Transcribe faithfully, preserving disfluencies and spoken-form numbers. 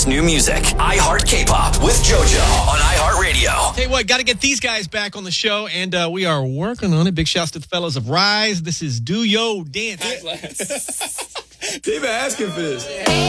new music. iHeart K-Pop with JoJo on iHeartRadio. Hey, what? Got to get these guys back on the show, and uh, we are working on it. Big shouts to the fellows of Rise. This is Do Yo Dance. They've been asking for this.